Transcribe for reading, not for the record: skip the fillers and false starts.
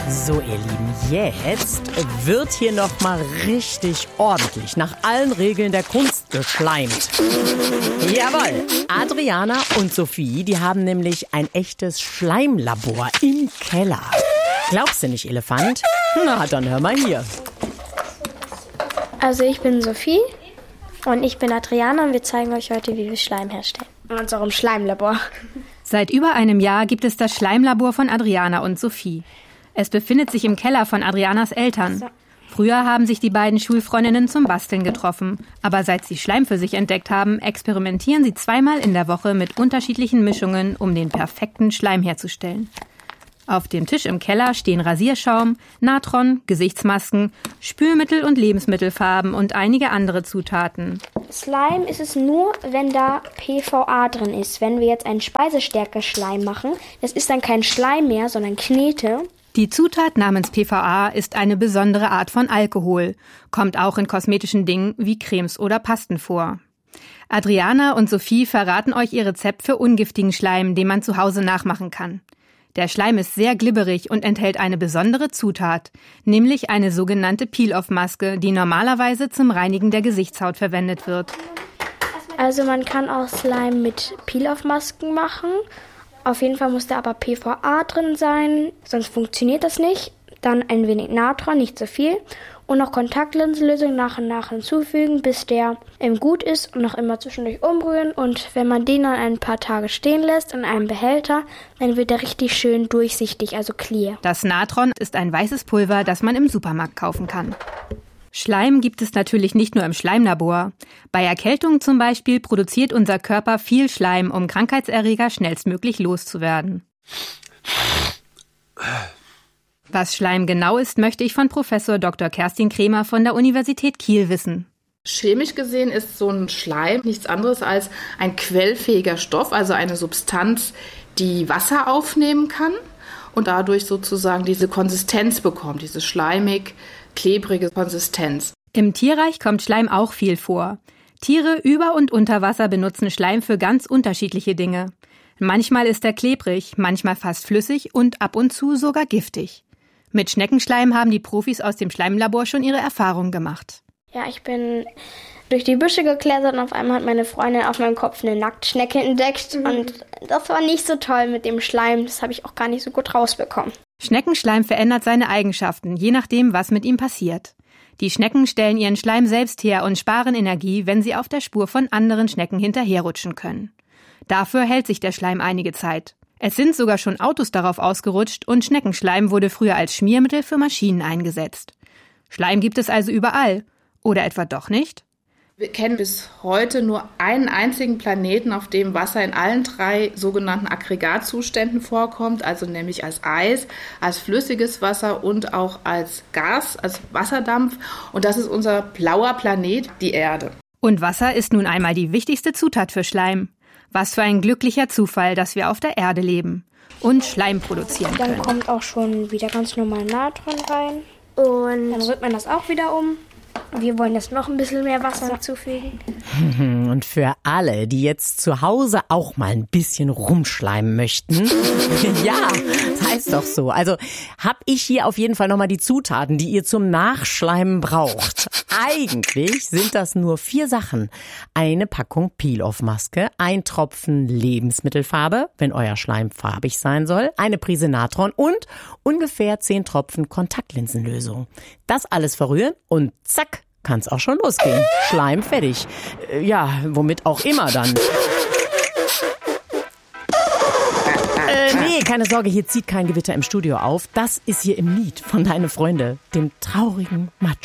So, ihr Lieben, jetzt wird hier noch mal richtig ordentlich nach allen Regeln der Kunst geschleimt. Jawohl, Adriana und Sophie, die haben nämlich ein echtes Schleimlabor im Keller. Glaubst du nicht, Elefant? Na, dann hör mal hier. Also ich bin Sophie und ich bin Adriana und wir zeigen euch heute, wie wir Schleim herstellen. In unserem Schleimlabor. Seit über einem Jahr gibt es das Schleimlabor von Adriana und Sophie. Es befindet sich im Keller von Adrianas Eltern. Früher haben sich die beiden Schulfreundinnen zum Basteln getroffen. Aber seit sie Schleim für sich entdeckt haben, experimentieren sie 2-mal in der Woche mit unterschiedlichen Mischungen, um den perfekten Schleim herzustellen. Auf dem Tisch im Keller stehen Rasierschaum, Natron, Gesichtsmasken, Spülmittel und Lebensmittelfarben und einige andere Zutaten. Schleim ist es nur, wenn da PVA drin ist. Wenn wir jetzt einen Speisestärke-Schleim machen, das ist dann kein Schleim mehr, sondern Knete. Die Zutat namens PVA ist eine besondere Art von Alkohol, kommt auch in kosmetischen Dingen wie Cremes oder Pasten vor. Adriana und Sophie verraten euch ihr Rezept für ungiftigen Schleim, den man zu Hause nachmachen kann. Der Schleim ist sehr glibberig und enthält eine besondere Zutat, nämlich eine sogenannte Peel-Off-Maske, die normalerweise zum Reinigen der Gesichtshaut verwendet wird. Also man kann auch Slime mit Peel-Off-Masken machen. Auf jeden Fall muss da aber PVA drin sein, sonst funktioniert das nicht. Dann ein wenig Natron, nicht so viel. Und noch Kontaktlinsenlösung nach und nach hinzufügen, bis der gut ist und noch immer zwischendurch umrühren. Und wenn man den dann ein paar Tage stehen lässt in einem Behälter, dann wird er richtig schön durchsichtig, also clear. Das Natron ist ein weißes Pulver, das man im Supermarkt kaufen kann. Schleim gibt es natürlich nicht nur im Schleimlabor. Bei Erkältungen zum Beispiel produziert unser Körper viel Schleim, um Krankheitserreger schnellstmöglich loszuwerden. Was Schleim genau ist, möchte ich von Professor Dr. Kerstin Kremer von der Universität Kiel wissen. Chemisch gesehen ist so ein Schleim nichts anderes als ein quellfähiger Stoff, also eine Substanz, die Wasser aufnehmen kann und dadurch sozusagen diese Konsistenz bekommt, diese schleimig klebrige Konsistenz. Im Tierreich kommt Schleim auch viel vor. Tiere über und unter Wasser benutzen Schleim für ganz unterschiedliche Dinge. Manchmal ist er klebrig, manchmal fast flüssig und ab und zu sogar giftig. Mit Schneckenschleim haben die Profis aus dem Schleimlabor schon ihre Erfahrungen gemacht. Ja, ich bin durch die Büsche geklettert und auf einmal hat meine Freundin auf meinem Kopf eine Nacktschnecke entdeckt. Und das war nicht so toll mit dem Schleim. Das habe ich auch gar nicht so gut rausbekommen. Schneckenschleim verändert seine Eigenschaften, je nachdem, was mit ihm passiert. Die Schnecken stellen ihren Schleim selbst her und sparen Energie, wenn sie auf der Spur von anderen Schnecken hinterherrutschen können. Dafür hält sich der Schleim einige Zeit. Es sind sogar schon Autos darauf ausgerutscht und Schneckenschleim wurde früher als Schmiermittel für Maschinen eingesetzt. Schleim gibt es also überall. Oder etwa doch nicht? Wir kennen bis heute nur einen einzigen Planeten, auf dem Wasser in allen 3 sogenannten Aggregatzuständen vorkommt, also nämlich als Eis, als flüssiges Wasser und auch als Gas, als Wasserdampf. Und das ist unser blauer Planet, die Erde. Und Wasser ist nun einmal die wichtigste Zutat für Schleim. Was für ein glücklicher Zufall, dass wir auf der Erde leben und Schleim produzieren können. Dann kommt auch schon wieder ganz normal Natron rein und dann rührt man das auch wieder um. Wir wollen jetzt noch ein bisschen mehr Wasser hinzufügen. Und für alle, die jetzt zu Hause auch mal ein bisschen rumschleimen möchten, ja, das heißt doch so. Also habe ich hier auf jeden Fall nochmal die Zutaten, die ihr zum Nachschleimen braucht. Eigentlich sind das nur 4 Sachen. Eine Packung Peel-Off-Maske, ein Tropfen Lebensmittelfarbe, wenn euer Schleim farbig sein soll, eine Prise Natron und ungefähr 10 Tropfen Kontaktlinsenlösung. Das alles verrühren und zack, kann's auch schon losgehen. Schleim fertig. Ja, womit auch immer dann. Nee, keine Sorge, hier zieht kein Gewitter im Studio auf. Das ist hier im Lied von Deine Freunde, dem traurigen Matsch.